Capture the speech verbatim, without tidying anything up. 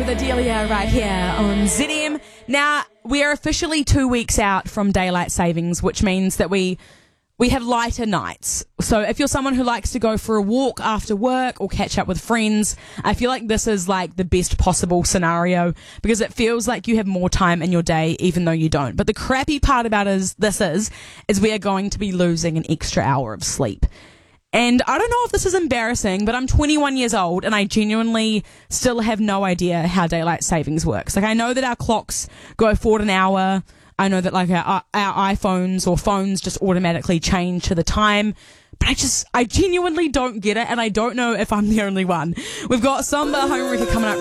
with Adelia right here on Z M. Now, we are officially two weeks out from daylight savings, which means that we we have lighter nights. So if you're someone who likes to go for a walk after work or catch up with friends, I feel like this is like the best possible scenario because it feels like you have more time in your day even though you don't. But the crappy part about is this is, is we are going to be losing an extra hour of sleep. And I don't know if this is embarrassing, but I'm twenty-one years old and I genuinely still have no idea how daylight savings works. Like, I know that our clocks go forward an hour. I know that like our, our iPhones or phones just automatically change to the time. But I just, I genuinely don't get it, and I don't know if I'm the only one. We've got Samba Home Wrecker coming up